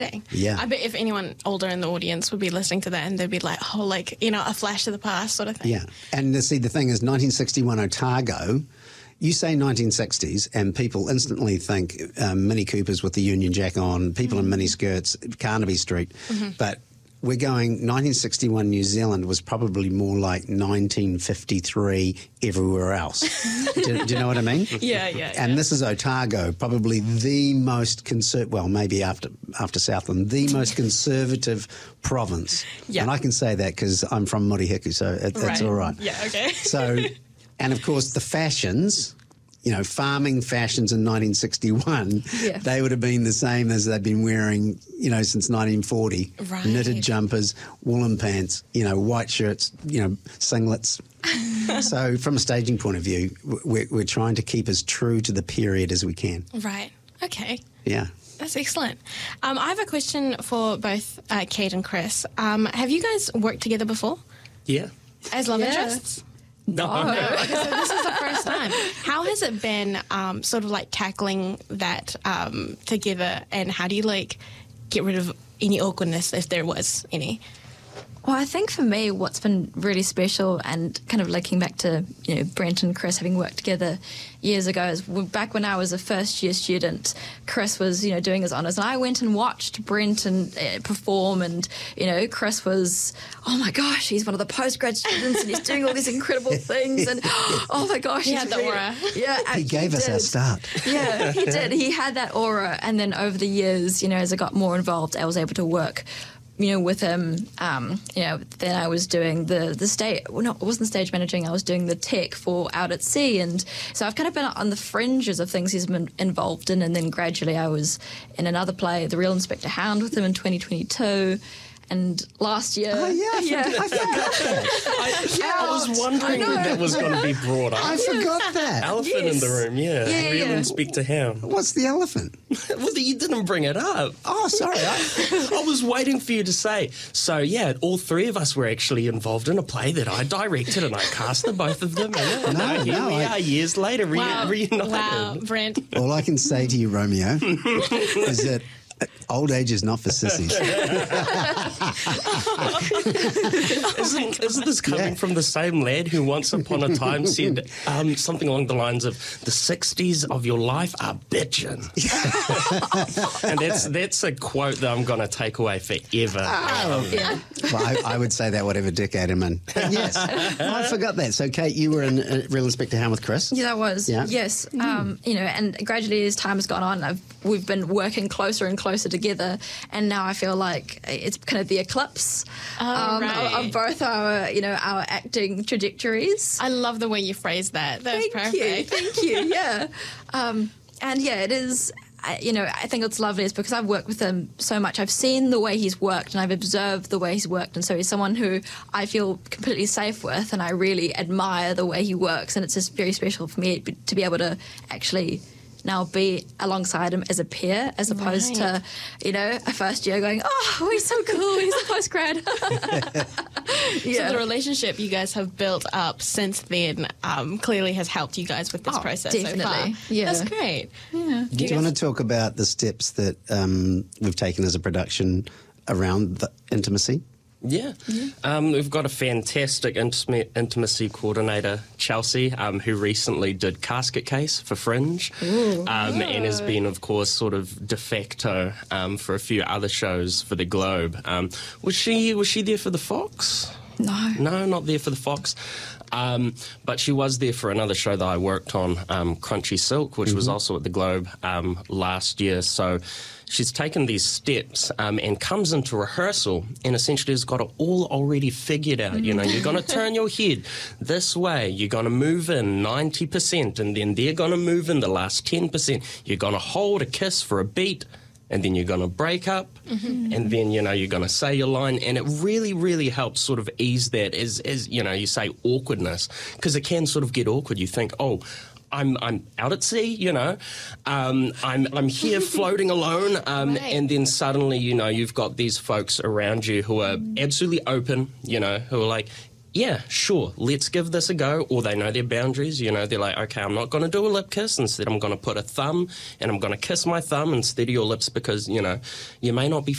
Dang. Yeah. I bet if anyone older in the audience would be listening to that and they'd be like, oh, like, you know, a flash of the past sort of thing. Yeah. And see, the thing is, 1961 Otago, you say 1960s and people instantly think Mini Coopers with the Union Jack on, people in mini skirts, Carnaby Street. But we're going 1961 New Zealand was probably more like 1953 everywhere else. do you know what I mean? Yeah. And this is Otago, probably the most well, maybe after Southland, the most conservative province. Yeah. And I can say that because I'm from Murihiku, so it's all right. Yeah, okay. So, and of course the fashions, you know, farming fashions in 1961, Yes. they would have been the same as they've been wearing, you know, since 1940. Right. Knitted jumpers, woolen pants, you know, white shirts, you know, singlets. So from a staging point of view, we're trying to keep as true to the period as we can. Right. Okay. Yeah. That's excellent. I have a question for both Kate and Chris. Have you guys worked together before Yeah. as love Yeah. interests? No. So this is the first time. How has it been sort of like tackling that together, and how do you like get rid of any awkwardness if there was any? Well, I think for me, what's been really special, and kind of linking back to, you know, Brent and Chris having worked together years ago, is back when I was a first-year student, Chris was, you know, doing his honours, and I went and watched Brent and perform, and, you know, Chris was, oh my gosh, he's one of the postgrad students, and he's doing all these incredible things, and oh my gosh, He he's had the really- aura. Yeah, He gave us our did. start. Yeah, he did. He had that aura, and then over the years, you know, as I got more involved, I was able to work, you know, with him. You know, then I was doing the stage. Well, no, I wasn't stage managing. I was doing the tech for Out at Sea, and so I've kind of been on the fringes of things he's been involved in. And then gradually, I was in another play, The Real Inspector Hound, with him in 2022. And last year, Oh, yeah, I forgot that. I was wondering when that was going to be brought up. I forgot that. Elephant in the room, yeah. Yeah, Real yeah. Inspector Hound. What's the elephant? Well, you didn't bring it up. Oh, sorry. I was waiting for you to say. So, yeah, all three of us were actually involved in a play that I directed, and I cast the both of them. And here we are years later, reunited. Wow, Brent. All I can say to you, Romeo, is that old age is not for sissies. Isn't this coming from the same lad who once upon a time said something along the lines of, the 60s of your life are bitchin'? And that's a quote that I'm going to take away forever. yeah. Well, I would say that whatever decade I'm in. But yes, I forgot that. So, Kate, you were in Real Inspector Hound with Chris? Yeah, that was. Yeah. Yes. You know, and gradually as time has gone on, we've been working closer and closer together, and now I feel like it's kind of the eclipse right. of both our, you know, our acting trajectories. I love the way you phrased that. That was perfect. Thank you. Yeah. And yeah, it is. You know, I think it's lovely is because I've worked with him so much. I've seen the way he's worked, and I've observed the way he's worked, and so he's someone who I feel completely safe with, and I really admire the way he works, and it's just very special for me to be able to actually now be alongside him as a peer, as opposed to, you know, a first year going, oh, he's so cool, he's a postgrad. So the relationship you guys have built up since then clearly has helped you guys with this process so far. definitely. Yeah. That's great. Yeah. Do you want to talk about the steps that we've taken as a production around the intimacy? Yeah. We've got a fantastic intimacy coordinator, Chelsea, who recently did Casket Case for Fringe, and has been, of course, sort of de facto for a few other shows for the Globe. Was she there for the Fox? No, not there for the Fox. But she was there for another show that I worked on, Crunchy Silk, which was also at the Globe last year. So she's taken these steps and comes into rehearsal and essentially has got it all already figured out. You know, you're going to turn your head this way, you're going to move in 90%, and then they're going to move in the last 10%. You're going to hold a kiss for a beat, and then you're going to break up, and then, you know, you're going to say your line, and it really, really helps sort of ease that, as you know, you say awkwardness, because it can sort of get awkward. You think, oh, I'm out at sea, you know, I'm here floating alone, and then suddenly, you know, you've got these folks around you who are absolutely open, you know, who are like, yeah, sure, let's give this a go. Or they know their boundaries, they're like, okay, I'm not going to do a lip kiss. Instead, I'm going to put a thumb and I'm going to kiss my thumb instead of your lips because, you may not be